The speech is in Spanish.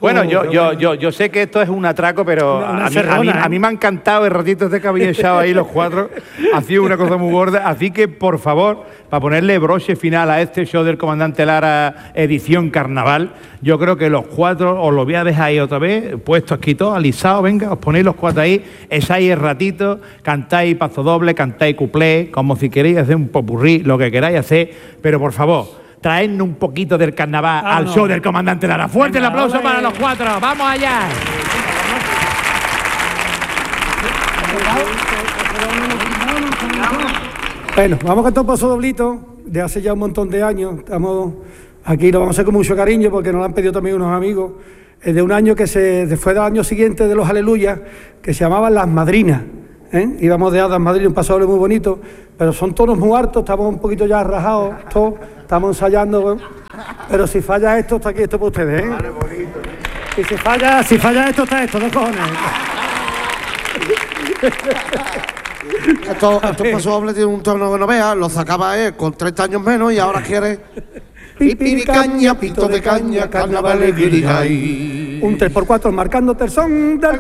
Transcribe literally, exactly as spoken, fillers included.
Bueno, yo, yo, yo, yo sé que esto es un atraco, pero Una- una a, mí, serrona, a, mí, ¿eh? a mí me ha encantado el ratito este que habéis echado ahí los cuatro. Ha sido una cosa muy gorda. Así que, por favor, para ponerle broche final a este show del Comandante Lara edición carnaval, yo creo que los cuatro os lo voy a dejar ahí otra vez, puestos aquí todos, alisados, venga, os ponéis los cuatro ahí, echáis el ratito, cantáis paso doble, cantáis cuplé, como si queréis hacer un popurrí, lo que queráis hacer, pero por favor, traednos un poquito del carnaval Ah, al no. show del Comandante Lara. Fuerte Venga, el aplauso ole. para los cuatro, ¡vamos allá! Bueno, vamos a cantar un paso doblito de hace ya un montón de años. Estamos aquí, lo vamos a hacer con mucho cariño porque nos lo han pedido también unos amigos. Es de un año que se fue del año siguiente de los Aleluyas, que se llamaban Las Madrinas. ¿eh? Íbamos de hadas Madrid, un paso doble muy bonito, pero son tonos muy hartos, estamos un poquito ya rajados, todos, estamos ensayando. ¿eh? Pero si falla esto, está aquí esto para ustedes. ¿eh? Y si falla, si falla esto, está esto, dos cojones. Estos esto pasos dobles tienen un tono que no veas, lo sacaba él con treinta años menos y ahora quiere pipiricaña, pito de caña, carnaval de guirigay. Un tres por cuatro marcando el son del